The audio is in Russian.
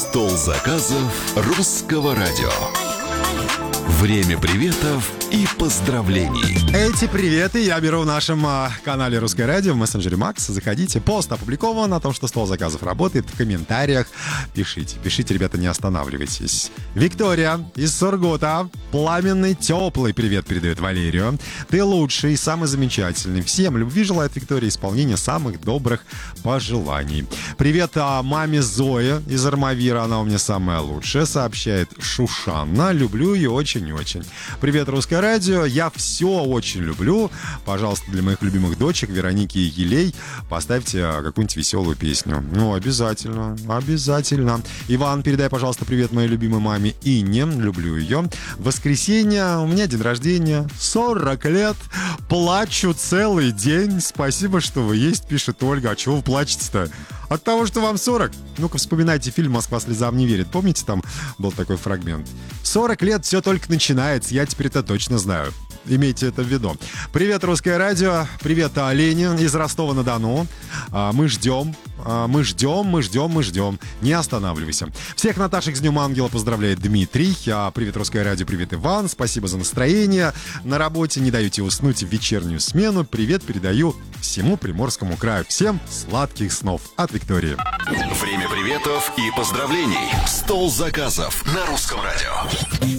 Стол заказов русского радио. Время приветов и поздравлений. Эти приветы я беру в нашем канале Русское радио в мессенджере Макс. Заходите, пост опубликован о том, что стол заказов работает. В комментариях пишите. Пишите, ребята, не останавливайтесь. Виктория из Сургута. Пламенный, теплый привет передает Валерию. Ты лучший, самый замечательный. Всем любви желает Виктория, исполнения самых добрых пожеланий. Привет маме Зое из Армавира. Она у меня самая лучшая, сообщает Шушанна. Люблю ее очень-очень. Привет, Русское радио. Я все очень люблю. Пожалуйста, для моих любимых дочек Вероники и Елей поставьте какую-нибудь веселую песню. Ну, обязательно, обязательно. Иван, передай, пожалуйста, привет моей любимой маме Инне. Люблю ее. В воскресенье у меня день рождения. 40 лет. Плачу целый день. Спасибо, что вы есть, пишет Ольга. А чего вы плачете-то? От того, что вам 40? Ну-ка, вспоминайте фильм «Москва слезам не верит». Помните, там был такой фрагмент? 40 лет все только начинается, я теперь это точно знаю. Имейте это в виду. Привет, Русское радио. Привет, Ленин из Ростова-на-Дону. Мы ждем. Не останавливайся. Всех Наташек с Днем Ангела поздравляет Дмитрий. Привет, Русское радио. Привет, Иван. Спасибо за настроение. На работе не даете уснуть в вечернюю смену. Привет передаю всему Приморскому краю. Всем сладких снов от Виктории. Время приветов и поздравлений. Стол заказов на Русском радио.